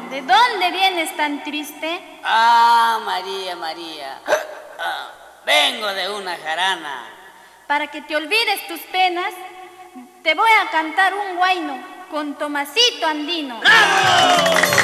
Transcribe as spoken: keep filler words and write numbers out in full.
¿De dónde vienes tan triste? Ah, María, María. Ah, vengo de una jarana. Para que te olvides tus penas, te voy a cantar un huayno con Tomasito Andino. ¡Bravo!